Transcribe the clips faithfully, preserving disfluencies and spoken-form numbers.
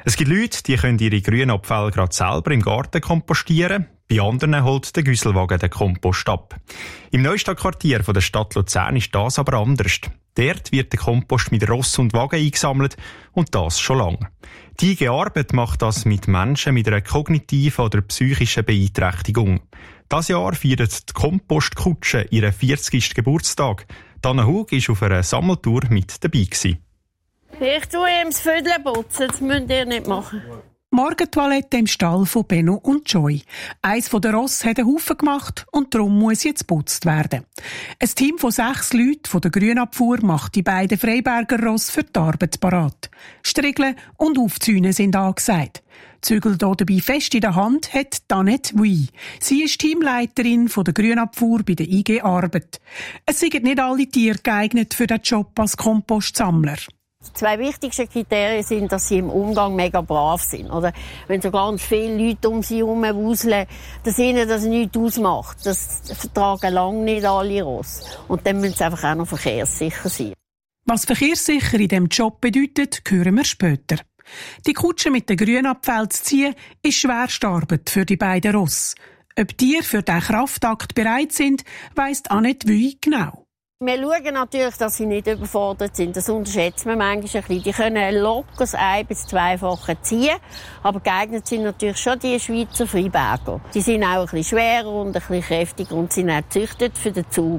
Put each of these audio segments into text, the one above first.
Es gibt Leute, die können ihre Grünabfälle gerade selber im Garten kompostieren. Bei anderen holt der Güsselwagen den Kompost ab. Im Neustadtquartier der Stadt Luzern ist das aber anders. Dort wird der Kompost mit Ross und Wagen eingesammelt und das schon lange. Die I G Arbeit macht das mit Menschen mit einer kognitiven oder psychischen Beeinträchtigung. Dieses Jahr feiert die Kompostkutsche ihren vierzigsten Geburtstag. Dana Hug war auf einer Sammeltour mit dabei gewesen. Ich tue ihm das Vödel putzen, das müsst ihr nicht machen. Morgentoilette im Stall von Benno und Joy. Eins von den Ross hat einen Haufen gemacht und darum muss jetzt geputzt werden. Ein Team von sechs Leuten von der Grünabfuhr macht die beiden Freiberger Ross für die Arbeit parat. Striegeln und Aufzäunen sind angesagt. Zügel hier dabei fest in der Hand hat Danette Wui. Sie ist Teamleiterin von der Grünabfuhr bei der I G Arbeit. Es sind nicht alle Tiere geeignet für den Job als Kompostsammler. Die zwei wichtigsten Kriterien sind, dass sie im Umgang mega brav sind. Oder wenn so ganz viele Leute um sie herum wuseln, dass ihnen das nichts ausmacht. Das vertragen lange nicht alle Ross. Und dann müssen sie einfach auch noch verkehrssicher sein. Was verkehrssicher in diesem Job bedeutet, hören wir später. Die Kutsche mit den Grünabfällen zu ziehen, ist schwerste Arbeit für die beiden Ross. Ob die für diesen Kraftakt bereit sind, weiss Annette Wui genau. Wir schauen natürlich, dass sie nicht überfordert sind. Das unterschätzt man manchmal ein bisschen. Die können locker ein- bis zweifache ziehen. Aber geeignet sind natürlich schon die Schweizer Freiberger. Die sind auch ein bisschen schwerer und ein bisschen kräftiger und sind auch gezüchtet für den Zug.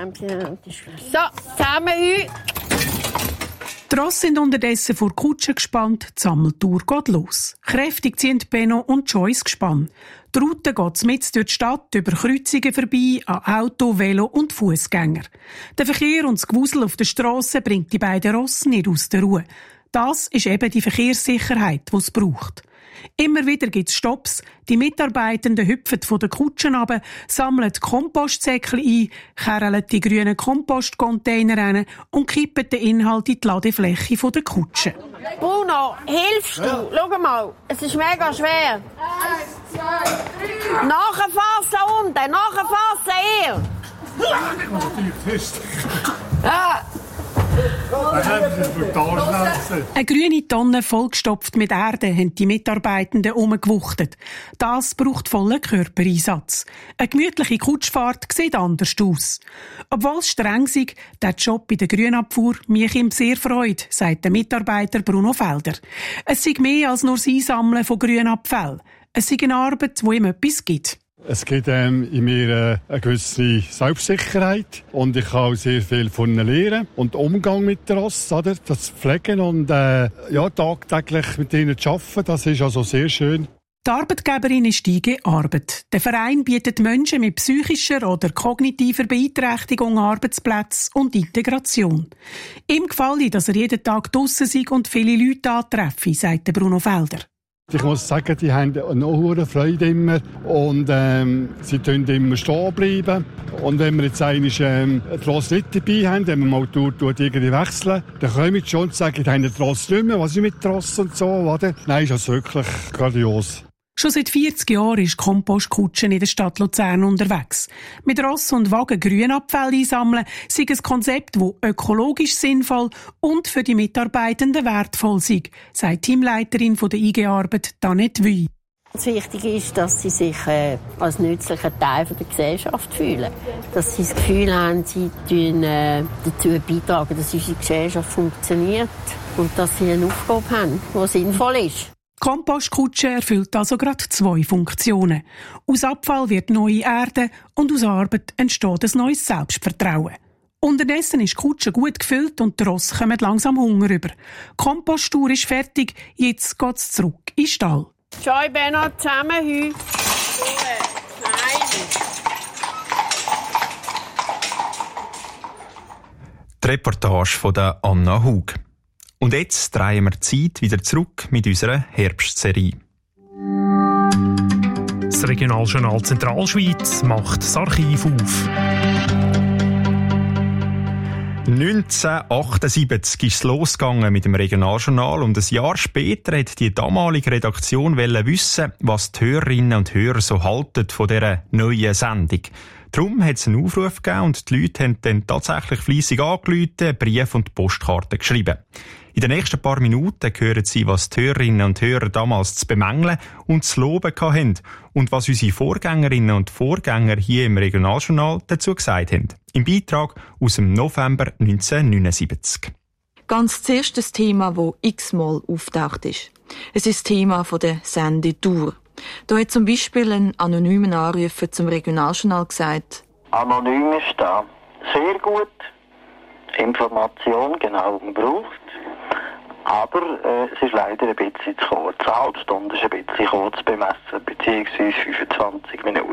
So, zusammen hin. Die Ross sind unterdessen vor die Kutsche gespannt, die Sammeltour geht los. Kräftig ziehen Benno und Joyce gespannt. Die Route geht mitten durch die Stadt, über Kreuzungen vorbei, an Auto, Velo und Fußgänger. Der Verkehr und das Gewusel auf der Strasse bringt die beiden Ross nicht aus der Ruhe. Das ist eben die Verkehrssicherheit, die es braucht. Immer wieder gibt es Stopps. Die Mitarbeitenden hüpfen von den Kutschen runter, sammeln die Kompostsäckchen ein, kerren die grünen Kompostcontainer rein und kippen den Inhalt in die Ladefläche der Kutsche. Bruno, hilfst du? Ja. Schau mal, es ist mega schwer. Eins, zwei, drei. Nachfassen unten, nachfassen ihr. Natürlich fest. Ja. Eine grüne Tonne vollgestopft mit Erde haben die Mitarbeitenden umgewuchtet. Das braucht vollen Körpereinsatz. Eine gemütliche Kutschfahrt sieht anders aus. Obwohl es streng ist, der Job bei der Grünabfuhr mich ihm sehr freut, sagt der Mitarbeiter Bruno Felder. Es sei mehr als nur das Einsammeln von Grünabfällen. Es sei eine Arbeit, die ihm etwas gibt. Es gibt ähm, in mir äh, eine gewisse Selbstsicherheit und ich kann auch sehr viel von ihnen lernen. Und der Umgang mit der Ross, oder? Das Pflegen und äh, ja, tagtäglich mit ihnen zu arbeiten, das ist also sehr schön. Die Arbeitgeberin ist die I G Arbeit. Der Verein bietet Menschen mit psychischer oder kognitiver Beeinträchtigung Arbeitsplätze und Integration. Ihm gefällt, dass er jeden Tag draussen sei und viele Leute antreffe, sagt Bruno Felder. Ich muss sagen, die haben eine hohe Freude immer und ähm, sie können immer stehen bleiben. Und wenn wir jetzt einmal ähm, ein Tross nicht dabei haben, wenn wir mal tut, tut irgendwie wechseln, dann können wir schon sagen, die haben einen Tross nicht mehr, was ist mit Tross und so, oder? Nein, ist das wirklich grandios. Schon seit vierzig Jahren ist Kompostkutsche in der Stadt Luzern unterwegs. Mit Ross und Wagen Grünabfälle einsammeln sei ein Konzept, das ökologisch sinnvoll und für die Mitarbeitenden wertvoll sei, sagt Teamleiterin von der I G Arbeit Danette Wui. Das Wichtige ist, dass sie sich äh, als nützlicher Teil der Gesellschaft fühlen. Dass sie das Gefühl haben, sie tun, äh, dazu beitragen, dass unsere Gesellschaft funktioniert und dass sie eine Aufgabe haben, die sinnvoll ist. Die Kompostkutsche erfüllt also gerade zwei Funktionen. Aus Abfall wird neue Erde und aus Arbeit entsteht ein neues Selbstvertrauen. Unterdessen ist die Kutsche gut gefüllt und die Ross kommen langsam Hunger über. Die Komposttour ist fertig, jetzt geht es zurück in den Stall. Joy, Benno, zusammen heu. Die Reportage von der Anna Hug. Und jetzt drehen wir die Zeit wieder zurück mit unserer Herbstserie. Das Regionaljournal Zentralschweiz macht das Archiv auf. neunzehnhundertachtundsiebzig ist es losgegangen mit dem Regionaljournal und ein Jahr später hat die damalige Redaktion wissen, was die Hörerinnen und Hörer so halten von dieser neuen Sendung. Darum hat es einen Aufruf gegeben und die Leute haben dann tatsächlich fleissig angerufen, Briefe und Postkarten geschrieben. In den nächsten paar Minuten hören Sie, was die Hörerinnen und Hörer damals zu bemängeln und zu loben hatten und was unsere Vorgängerinnen und Vorgänger hier im Regionaljournal dazu gesagt haben. Im Beitrag aus dem November neunzehnhundertneunundsiebzig. Ganz zuerst das Thema, das x-mal auftaucht ist. Es ist das Thema der Sendetour. Da hat zum Beispiel ein anonymer Anrufer zum Regionaljournal gesagt: Anonym ist da. Sehr gut. Information genau gebraucht. Aber äh, es ist leider ein bisschen zu kurz. Eine halbe Stunde ist ein bisschen kurz bemessen, beziehungsweise fünfundzwanzig Minuten.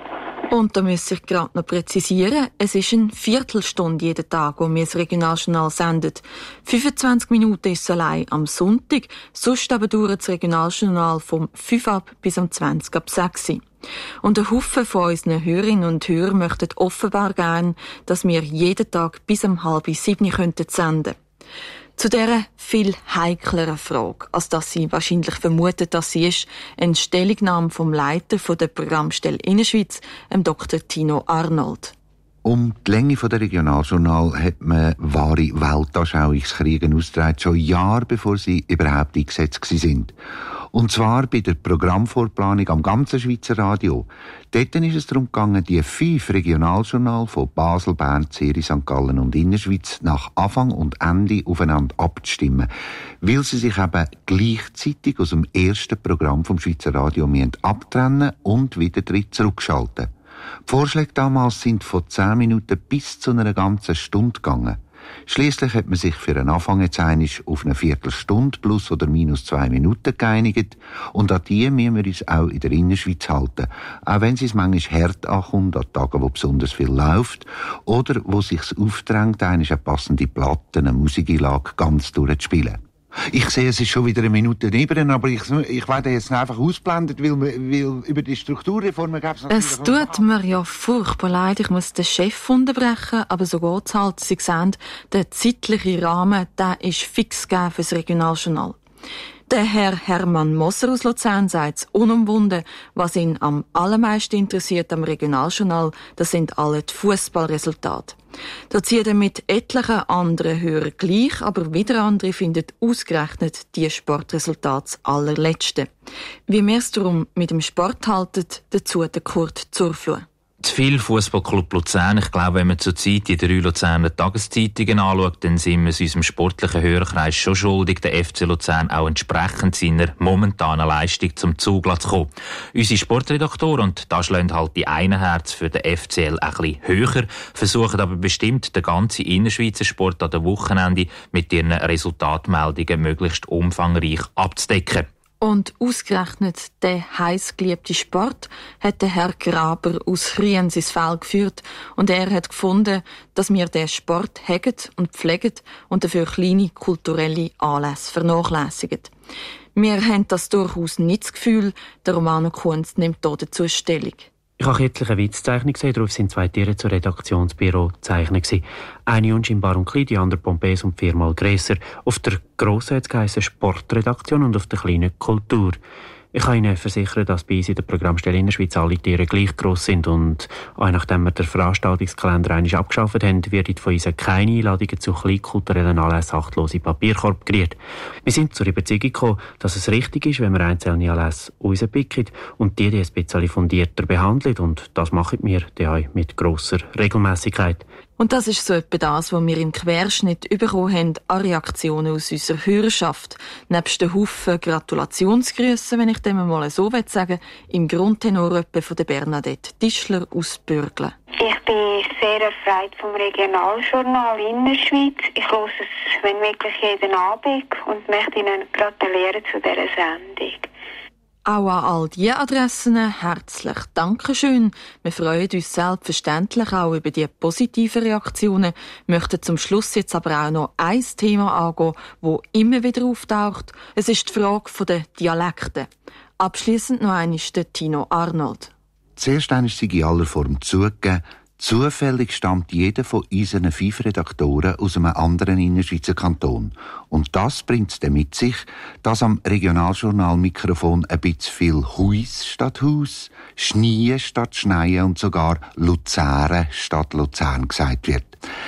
Und da muss ich gerade noch präzisieren, es ist eine Viertelstunde jeden Tag, wo wir das Regionaljournal sendet. fünfundzwanzig Minuten ist es allein am Sonntag, sonst aber dauert das Regionaljournal vom fünf ab bis am zwanzig ab sechs. Und ein Haufen von unseren Hörerinnen und Hörern möchten offenbar gern, dass wir jeden Tag bis um halb sieben könnten senden. Zu dieser viel heikleren Frage, als dass Sie wahrscheinlich vermuten, dass sie ist, eine Stellungnahme vom Leiter der Programmstelle Innerschweiz, dem Doktor Tino Arnold. Um die Länge der Regionaljournal hat man wahre Weltanschauungskriege ausgetragen, schon Jahre bevor sie überhaupt eingesetzt sind. Und zwar bei der Programmvorplanung am ganzen Schweizer Radio. Dort ist es darum gegangen, die fünf Regionaljournale von Basel, Bern, Zürich, Sankt Gallen und Innerschweiz nach Anfang und Ende aufeinander abzustimmen, weil sie sich eben gleichzeitig aus dem ersten Programm vom Schweizer Radio abtrennen und wieder zurückschalten. Die Vorschläge damals sind von zehn Minuten bis zu einer ganzen Stunde gegangen. Schliesslich hat man sich für einen Anfang jetzt einig auf eine Viertelstunde plus oder minus zwei Minuten geeinigt. Und an die müssen wir uns auch in der Innerschweiz halten. Auch wenn es manchmal hart ankommt, an Tagen, wo besonders viel läuft oder wo es sich aufdrängt, eine passende Platte, eine Musikeinlage ganz durchzuspielen. Ich sehe, es ist schon wieder eine Minute neben, aber ich, ich werde jetzt einfach ausblendet, weil, weil über die Strukturreformen gab es natürlich... Es tut mir ja furchtbar leid, ich muss den Chef unterbrechen, aber so geht's halt. Sie sehen, der zeitliche Rahmen, der ist fix gegeben für das Regionaljournal. Der Herr Hermann Moser aus Luzern sagt unumwunden, was ihn am allermeisten interessiert am Regionaljournal, das sind alle die Fußballresultate. Da zieht er mit etlichen anderen Hörern gleich, aber wieder andere finden ausgerechnet die Sportresultate das allerletzte. Wie wir es darum mit dem Sport halten, dazu der Kurt Zurfluh. Zu viel Fußballclub Luzern. Ich glaube, wenn man zurzeit die drei Luzerner Tageszeitungen anschaut, dann sind wir es unserem sportlichen Hörerkreis schon schuldig, der F C Luzern auch entsprechend seiner momentanen Leistung zum Zug zu kommen. Unsere Sportredaktoren, und da schlägt halt die eine Herz für den F C L ein bisschen höher, versuchen aber bestimmt, den ganzen Innerschweizer Sport an den Wochenende mit ihren Resultatmeldungen möglichst umfangreich abzudecken. Und ausgerechnet der heiß geliebte Sport hat der Herr Graber aus Riens ins Feld geführt und er hat gefunden, dass wir den Sport hegen und pflegen und dafür kleine kulturelle Anlässe vernachlässigen. Wir haben das durchaus nicht das Gefühl, der Romano Kunz nimmt hier dazu Stellung. Ich habe etliche Witzzeichnungen gesehen, darauf sind zwei Tiere zum Redaktionsbüro gezeichnet. Eine unscheinbar und klein, die andere pompös und viermal grösser. Auf der grossen hat es geheissen Sportredaktion und auf der kleinen Kultur. Ich kann Ihnen versichern, dass bei uns in der Programmstelle in der Schweiz alle Tiere gleich gross sind und auch nachdem wir den Veranstaltungskalender einmal abgeschafft haben, werden von uns keine Einladungen zu kleinkulturellen Anlässen achtlos in den Papierkorb gerührt. Wir sind zur Überzeugung gekommen, dass es richtig ist, wenn wir einzelne Anlässe rauspicken und die, die ein bisschen fundierter behandeln, und das machen wir dann auch mit grosser Regelmäßigkeit. Und das ist so etwa das, was wir im Querschnitt bekommen haben an Reaktionen aus unserer Hörerschaft. Nebst den Haufen Gratulationsgrüssen, wenn ich dem mal so sagen will, im Grundtenor etwa von der Bernadette Tischler aus Bürgle. Ich bin sehr erfreut vom Regionaljournal Innerschweiz. Ich höre es, wenn wirklich, jeden Abend und möchte Ihnen gratulieren zu dieser Sendung. Auch an all diese Adressen herzlich Dankeschön. Wir freuen uns selbstverständlich auch über die positiven Reaktionen, möchten zum Schluss jetzt aber auch noch ein Thema angehen, das immer wieder auftaucht. Es ist die Frage der Dialekte. Abschliessend noch einmal der Tino Arnold. Zuerst einmal sei in aller Form zugegeben, zufällig stammt jeder von unseren fünf Redaktoren aus einem anderen Innerschweizer Kanton. Und das bringt es dann mit sich, dass am Regionaljournal-Mikrofon ein bisschen viel Huis statt Haus, Schnie statt Schneien und sogar Luzern statt Luzern gesagt wird.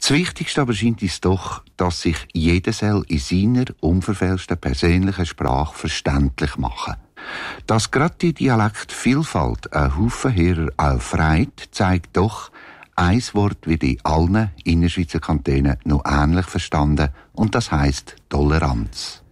Das Wichtigste aber scheint uns doch, dass sich jeder soll in seiner unverfälschten persönlichen Sprache verständlich machen. Dass gerade die Dialektvielfalt einen Haufen Hörer auch freut, zeigt doch, ein Wort wird in allen Innerschweizer Kantonen noch ähnlich verstanden, und das heisst Toleranz.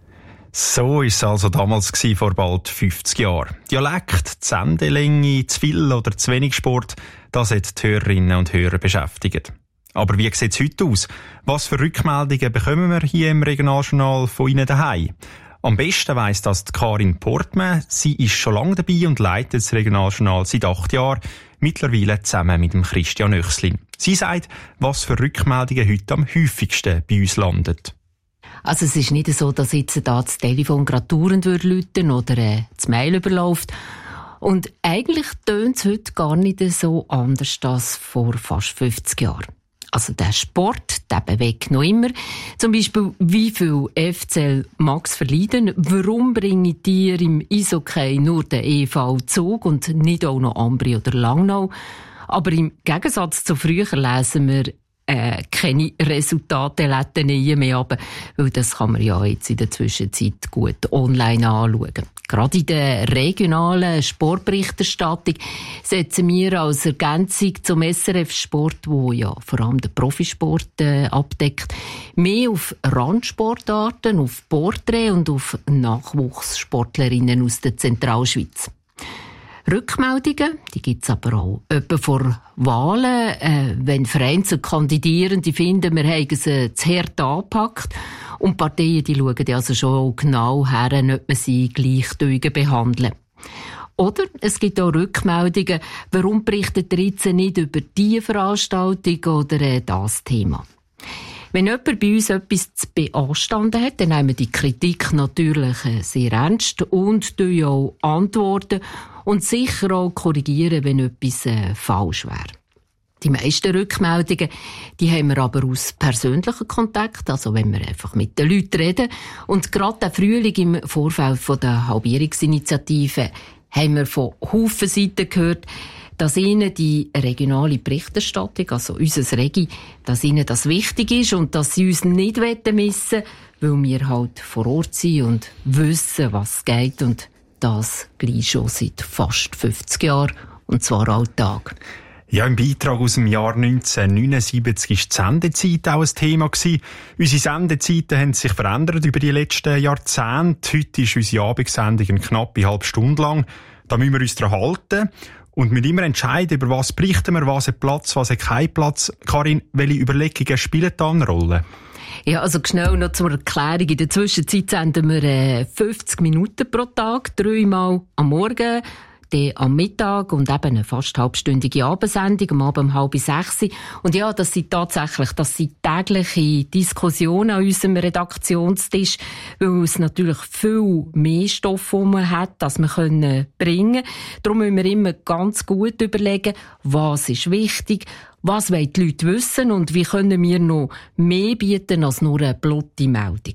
So war es also damals gewesen, vor bald fünfzig Jahren. Dialekt, die Sendelänge, zu viel oder zu wenig Sport, das hat die Hörerinnen und Hörer beschäftigt. Aber wie sieht es heute aus? Was für Rückmeldungen bekommen wir hier im Regionaljournal von Ihnen daheim? Am besten weiss das die Karin Portmann. Sie ist schon lange dabei und leitet das Regionaljournal seit acht Jahren, mittlerweile zusammen mit dem Christian Oechslin. Sie sagt, was für Rückmeldungen heute am häufigsten bei uns landen. Also es ist nicht so, dass jetzt da das Telefon gerade dauernd läuten oder äh, das Mail überläuft. Und eigentlich tönt es heute gar nicht so anders als vor fast fünfzig Jahren. Also der Sport, der bewegt noch immer. Zum Beispiel, wie viel F C L Max verleiden? Warum bringen die im Eishockey nur den E V Zug und nicht auch noch Ambri oder Langnau? Aber im Gegensatz zu früher lesen wir Äh, keine Resultate mehr ab, weil das kann man ja jetzt in der Zwischenzeit gut online anschauen. Gerade in der regionalen Sportberichterstattung setzen wir als Ergänzung zum S R F-Sport, wo ja vor allem den Profisport äh, abdeckt, mehr auf Randsportarten, auf Porträt und auf Nachwuchssportlerinnen aus der Zentralschweiz. Rückmeldungen, die gibt's aber auch etwa vor Wahlen, äh, wenn Vereine kandidieren, die finden, wir haben sie zu hart angepackt. Und die Parteien, die schauen also schon genau her, ob man sie gleich behandeln. Oder es gibt auch Rückmeldungen, warum berichtet ihr jetzt nicht über diese Veranstaltung oder äh, das Thema. Wenn jemand bei uns etwas zu beanstanden hat, dann nehmen wir die Kritik natürlich sehr ernst und auch antworten und sicher auch korrigieren, wenn etwas äh, falsch wäre. Die meisten Rückmeldungen, die haben wir aber aus persönlichem Kontakt, also wenn wir einfach mit den Leuten reden. Und gerade der Frühling im Vorfeld von der Halbierungsinitiative haben wir von Haufen Seiten gehört, dass ihnen die regionale Berichterstattung, also unser Regi, dass ihnen das wichtig ist und dass sie uns nicht missen wollen, weil wir halt vor Ort sind und wissen, was geht, und das gleich schon seit fast fünfzig Jahren, und zwar alltag. Ja, im Beitrag aus dem Jahr neunzehnhundertneunundsiebzig war die Sendezeit auch ein Thema gewesen. Unsere Sendezeiten haben sich verändert über die letzten Jahrzehnte. Heute ist unsere Abendsendung eine knappe halbe Stunde lang. Da müssen wir uns daran halten. Und wir immer entscheiden, über was berichten wir, was hat Platz, was hat keinen Platz. Karin, welche Überlegungen spielen da eine Rolle? Ja, also schnell noch zur Erklärung. In der Zwischenzeit senden wir äh, fünfzig Minuten pro Tag, dreimal am Morgen, dann am Mittag und eben eine fast halbstündige Abendsendung, am Abend um halb sechs. Und ja, das sind tatsächlich, das sind tägliche Diskussionen an unserem Redaktionstisch, weil es natürlich viel mehr Stoff hat, das wir können bringen. Darum müssen wir immer ganz gut überlegen, was ist wichtig, was wollen die Leute wissen und wie können wir noch mehr bieten als nur eine blotte Meldung.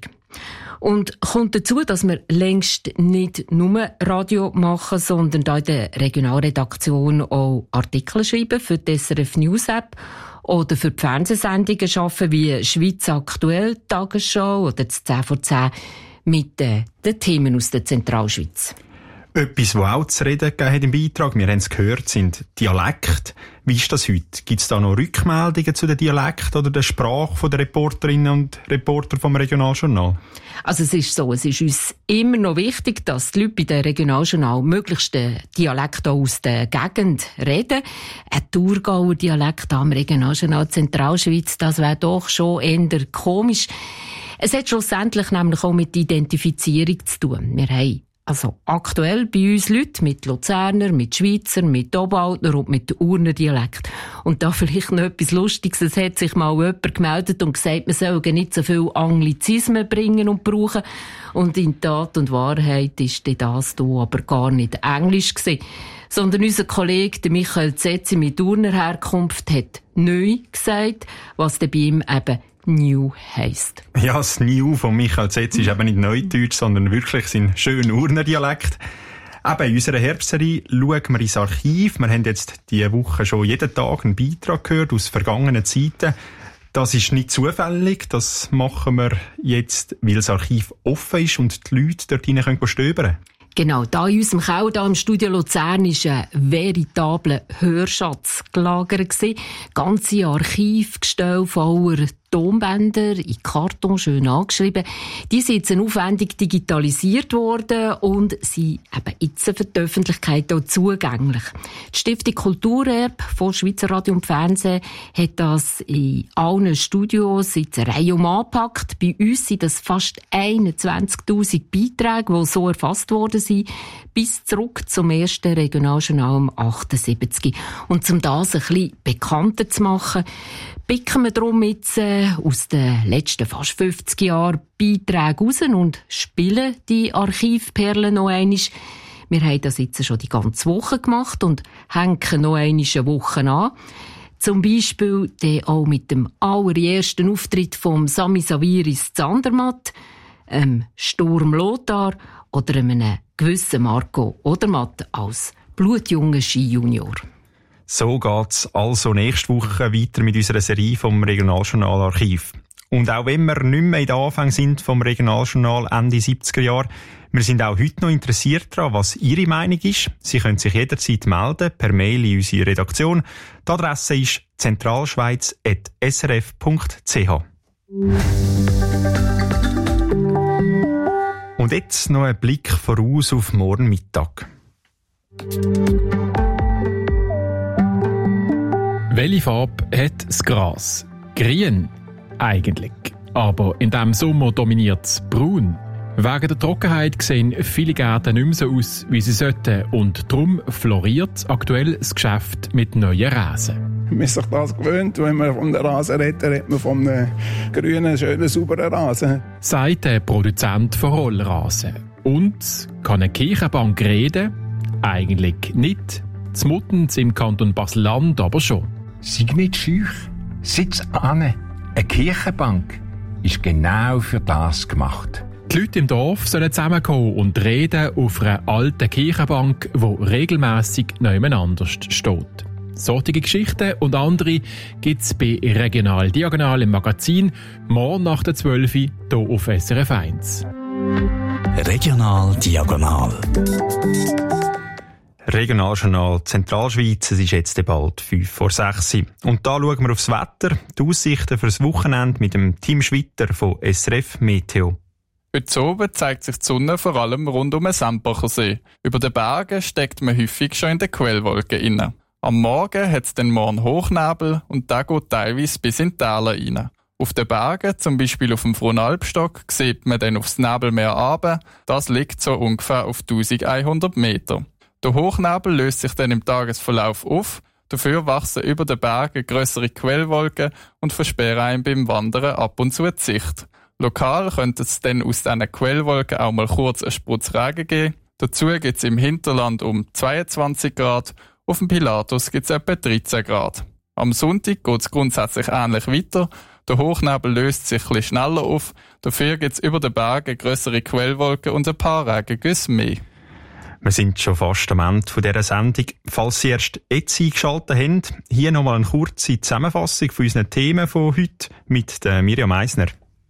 Und kommt dazu, dass wir längst nicht nur Radio machen, sondern da in der Regionalredaktion auch Artikel schreiben für die S R F News App oder für die Fernsehsendungen arbeiten wie Schweiz aktuell, Tagesschau oder das zehn vor zehn mit äh, den Themen aus der Zentralschweiz. Etwas, was auch zu reden gegeben hat im Beitrag, wir haben es gehört, sind Dialekte. Wie ist das heute? Gibt es da noch Rückmeldungen zu den Dialekten oder der Sprache der Reporterinnen und Reporter vom Regionaljournal? Also es ist so, es ist uns immer noch wichtig, dass die Leute bei den Regionaljournal möglichst den Dialekt aus der Gegend reden. Ein Thurgauer Dialekt am Regionaljournal Zentralschweiz, das wäre doch schon eher komisch. Es hat schlussendlich nämlich auch mit Identifizierung zu tun. Wir haben also aktuell bei uns Leute mit Luzerner, mit Schweizer, mit Oberaldner und mit Urner Dialekt. Und da vielleicht noch etwas Lustiges. Es hat sich mal jemand gemeldet und gesagt, man soll nicht so viel Anglizismen bringen und brauchen. Und in Tat und Wahrheit ist das hier aber gar nicht Englisch gewesen. Sondern unser Kollege Michael Zetzi mit Urner Herkunft hat neu gesagt, was bei ihm eben New heisst. Ja, das New von Michael Zetz ist eben nicht Neudeutsch, sondern wirklich sein schöner Urner Dialekt. Eben in unserer Herbstserie schauen wir ins Archiv. Wir haben jetzt diese Woche schon jeden Tag einen Beitrag gehört aus vergangenen Zeiten. Das ist nicht zufällig, das machen wir jetzt, weil das Archiv offen ist und die Leute dort hinein können stöbern. Genau, da in unserem Keller da im Studio Luzern war ein veritabler Hörschatz gelagert. Ganze Archivgestelle voller Tonbänder in Karton schön angeschrieben. Die sind jetzt aufwendig digitalisiert worden und sind eben jetzt für die Öffentlichkeit auch zugänglich. Die Stiftung Kulturerbe von Schweizer Radio und Fernsehen hat das in allen Studios jetzt eine Reihe um angepackt. Bei uns sind das fast einundzwanzigtausend Beiträge, die so erfasst worden sind, bis zurück zum ersten Regionaljournal um achtundsiebzig. Und um das ein bisschen bekannter zu machen, picken wir darum jetzt äh, aus den letzten fast fünfzig Jahren Beiträge raus und spielen die Archivperlen noch einmal. Wir haben das jetzt schon die ganze Woche gemacht und hängen noch einmal eine Woche an. Zum Beispiel dann auch mit dem allerersten Auftritt von Sami Saviris Zandermatt, ähm, Sturm Lothar oder einem gewissen Marco Odermatt als blutjunger Skijunior. So geht's also nächste Woche weiter mit unserer Serie vom Regionaljournalarchiv. Und auch wenn wir nicht mehr in den Anfängen sind vom Regionaljournal Ende siebziger Jahre, wir sind auch heute noch interessiert daran, was Ihre Meinung ist. Sie können sich jederzeit melden per Mail in unsere Redaktion. Die Adresse ist zentralschweiz at s r f punkt c h. Und jetzt noch ein Blick voraus auf morgen Mittag. Welche Farbe hat das Gras? Grün, eigentlich. Aber in diesem Sommer dominiert es braun. Wegen der Trockenheit sehen viele Gärten nicht mehr so aus, wie sie sollten. Und darum floriert aktuell das Geschäft mit neuen Rasen. Man ist sich das gewöhnt, wenn man von einem Rasen redet, redet man von einem grünen, schönen, sauberen Rasen. Sagt der Produzent von Rollrasen. Und kann eine Kirchenbank reden? Eigentlich nicht. Zmuttens im Kanton Basel-Land aber schon. Sei nicht schüch, sitz an. Eine Kirchenbank ist genau für das gemacht. Die Leute im Dorf sollen zusammenkommen und reden auf einer alten Kirchenbank, die regelmässig nebeneinander steht. Solche Geschichten und andere gibt es bei Regional Diagonal im Magazin morgen nach der zwölf Uhr hier auf S R F eins. Regional Diagonal. Regionaljournal Zentralschweiz, es ist jetzt bald fünf vor sechs. Und da schauen wir aufs Wetter, die Aussichten für das Wochenende mit dem Team Schwitter von S R F Meteo. Heute Abend zeigt sich die Sonne vor allem rund um den Sempacher See. Über den Bergen steckt man häufig schon in den Quellwolken inne. Am Morgen hat es den morgen Hochnebel und der geht teilweise bis in die Täler rein. Auf den Bergen, zum Beispiel auf dem Fronalpstock, sieht man dann aufs Nebelmeer runter. Das liegt so ungefähr auf eintausendeinhundert Meter. Der Hochnebel löst sich dann im Tagesverlauf auf. Dafür wachsen über den Bergen grössere Quellwolken und versperren einem beim Wandern ab und zu die Sicht. Lokal könnte es dann aus diesen Quellwolken auch mal kurz einen Sprutz Regen geben. Dazu gibt es im Hinterland um zweiundzwanzig Grad, auf dem Pilatus gibt es etwa dreizehn Grad. Am Sonntag geht es grundsätzlich ähnlich weiter. Der Hochnebel löst sich etwas schneller auf. Dafür gibt es über den Bergen grössere Quellwolken und ein paar Regengüsse mehr. Wir sind schon fast am Ende dieser Sendung. Falls Sie erst jetzt eingeschaltet haben, hier nochmal eine kurze Zusammenfassung von unseren Themen von heute mit der Miriam Eisner.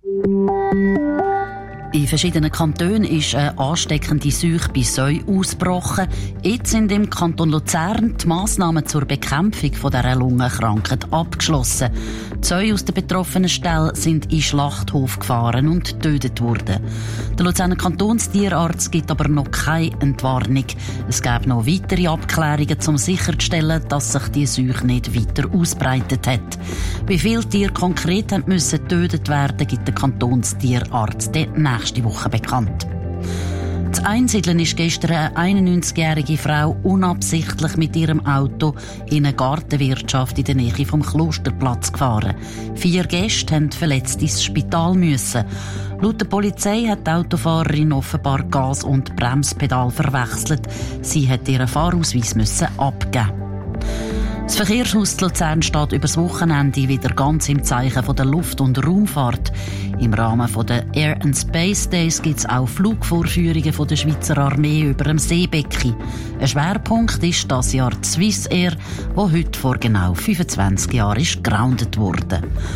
In verschiedenen Kantonen ist eine ansteckende Seuche bei Säu ausgebrochen. Jetzt sind im Kanton Luzern die Massnahmen zur Bekämpfung dieser Lungenkrankheit abgeschlossen. Die Säu aus der betroffenen Stelle sind in den Schlachthof gefahren und getötet worden. Der Luzerner Kantonstierarzt gibt aber noch keine Entwarnung. Es gäbe noch weitere Abklärungen, um sicherzustellen, dass sich die Seuche nicht weiter ausbreitet hat. Wie viele Tiere konkret haben müssen getötet werden, gibt der Kantonstierarzt nächste Woche bekannt. Das Einsiedeln ist gestern eine einundneunzigjährige Frau unabsichtlich mit ihrem Auto in eine Gartenwirtschaft in der Nähe vom Klosterplatz gefahren. Vier Gäste mussten verletzt ins Spital müssen. Laut der Polizei hat die Autofahrerin offenbar Gas- und Bremspedal verwechselt. Sie hat ihren Fahrausweis müssen abgeben. Das Verkehrshaus Luzern steht über das Wochenende wieder ganz im Zeichen von der Luft- und Raumfahrt. Im Rahmen der Air and Space Days gibt es auch Flugvorführungen von der Schweizer Armee über dem Seebecken. Ein Schwerpunkt ist das Jahr die Swissair, wo heute vor genau fünfundzwanzig Jahren ist gegroundet wurde.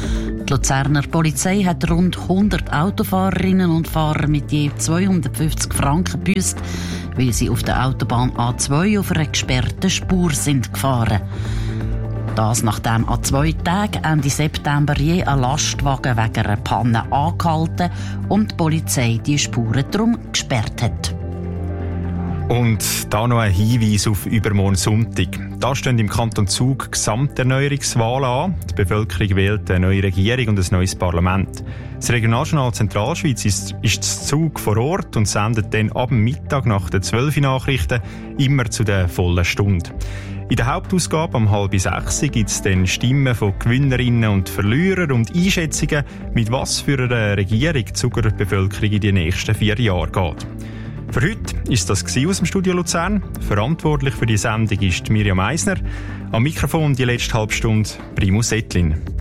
Die Luzerner Polizei hat rund hundert Autofahrerinnen und Fahrer mit je zweihundertfünfzig Franken gebüßt, weil sie auf der Autobahn A zwei auf einer gesperrten Spur sind gefahren. Das nachdem an zwei Tagen Ende September je ein Lastwagen wegen einer Panne angehalten und die Polizei die Spuren darum gesperrt hat. Und da noch ein Hinweis auf übermorgen Sonntag. Da stehen im Kanton Zug Gesamterneuerungswahlen an. Die Bevölkerung wählt eine neue Regierung und ein neues Parlament. Das Regionaljournal Zentralschweiz ist, ist zu Zug vor Ort und sendet dann ab dem Mittag nach den zwölf Nachrichten immer zu der vollen Stunde. In der Hauptausgabe um halb sechs gibt es dann Stimmen von Gewinnerinnen und Verlierern und Einschätzungen, mit was für eine Regierung die Zuger Bevölkerung in die nächsten vier Jahre geht. Für heute ist das aus dem Studio Luzern. Verantwortlich für die Sendung ist Miriam Eisner. Am Mikrofon die letzte halbe Stunde Primus Ettlin.